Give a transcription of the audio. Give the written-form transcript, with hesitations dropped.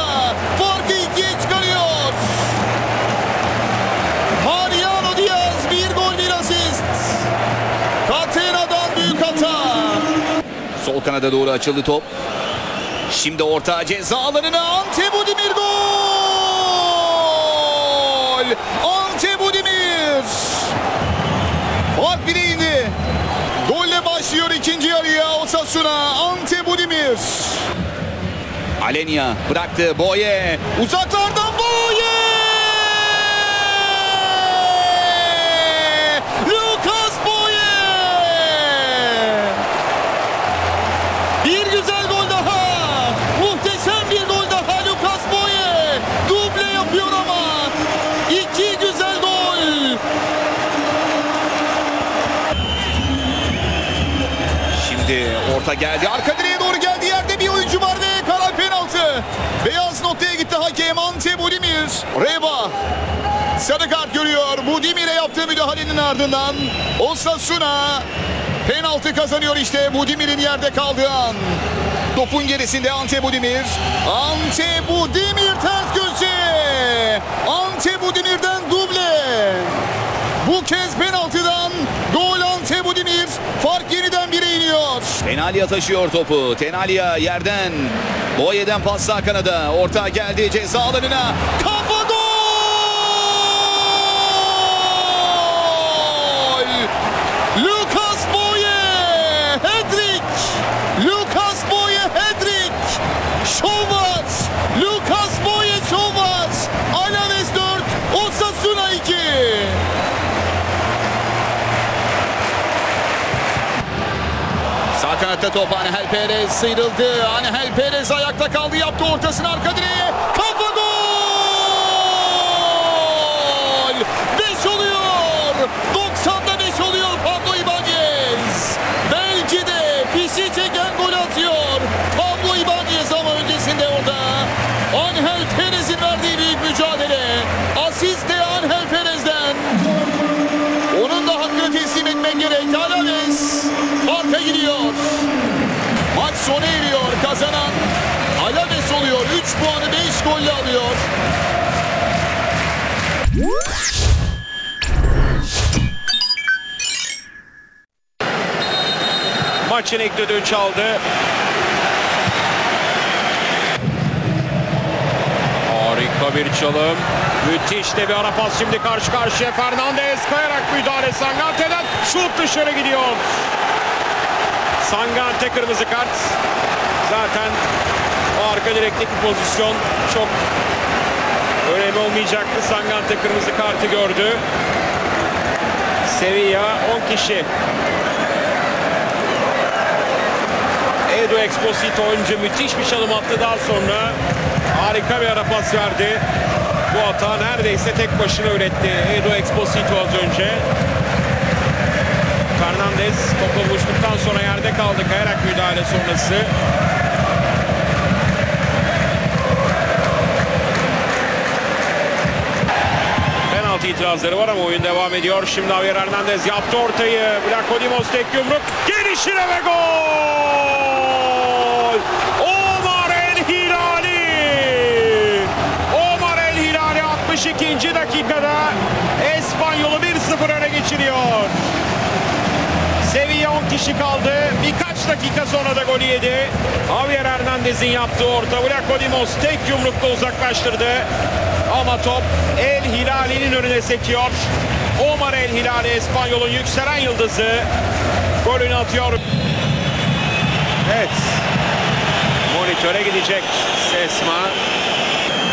farkı 2'ye çıkarıyor. Mariano Diaz bir gol bir asist. Catena'dan büyük hata. Sol kanada doğru açıldı top. Şimdi orta ceza alanına Ante Budimir gol! Ante Budimir! Fark 1'e indi. Golle başlıyor ikinci yarıya Osasuna. Ante Budimir. Alenya bıraktı Boye. Uzaklardan Boye! Lucas Boye! Bir güzel gol daha. Muhteşem bir gol daha Lucas Boye. Duble yapıyor ama. İki güzel gol. Şimdi orta geldi. Arka direğe doğru geldi. Yerde bir oyuncu var ve karar penaltı. Beyaz noktaya gitti hakem Ante Budimir. Reba sarı kart görüyor. Budimir'e yaptığı müdahalenin ardından Osasuna penaltı kazanıyor işte Budimir'in yerde kaldığı an. Topun gerisinde Ante Budimir. Ante Budimir ters köşe. Ante Budimir'den duble. Bu kez penaltıdan gol Ante Budimir. Fark yeniden 1'e iniyor. Tenalia taşıyor topu. Tenalia yerden. Boye'den pas sağ kanada. Orta geldi ceza alanına. Kafa gol! Lucas Boye! Hat-trick! Lucas Boye hat-trick! Şov var! Lucas Boye şov var! Alaves 4, Osasuna 2. Sağ kanatta top Angel Perez sıyrıldı. Angel Perez ayakta kaldı. Yaptı ortasını arka direğe. Kafa gol! 5 oluyor. 90'da 5 oluyor Pablo Ibanez. Belki de fişi çeken gol atıyor. Pablo Ibanez ama öncesinde orada Angel Perez'in verdiği büyük mücadele. Asist de Angel Perez'den. Onun da hakkını teslim etmek gerek. Alaves farka gidiyor. Maç sona eriyor. Kazanan Alaves oluyor. 3 puanı 5 golle alıyor. Maçın ilk düdüğü çaldı. Harika bir çalım. Müthiş de bir ara pas şimdi karşı karşıya. Fernandez kayarak müdahale Sangante'den. Şut dışarı gidiyor. Sangante kırmızı kart. Zaten o arka direkteki pozisyon çok önemli olmayacaktı. Sangante kırmızı kartı gördü. Sevilla 10 kişi. Edu Exposito önce müthiş bir çalım attı, daha sonra harika bir ara pas verdi. Bu hata neredeyse tek başına üretti Edu Exposito az önce. Fernandez topla buluştuktan sonra yerde kaldı kayarak müdahale sonrası. Penaltı itirazları var ama oyun devam ediyor. Şimdi Javier Hernandez yaptı ortayı. Vlachodimos tek yumruk. Gelişine ve gol! Omar El Hilali! Omar El Hilali 62. dakikada Espanyol'u 1-0 öne geçiriyor. Sevilla 10 kişi kaldı. Birkaç dakika sonra da golü yedi. Javier Hernandez'in yaptığı orta. Vlachodimos tek yumrukla uzaklaştırdı. Ama top El Hilali'nin önüne sekiyor. Omar El Hilali Espanyol'un yükselen yıldızı. Golünü atıyor. Evet. Monitöre gidecek Sesma.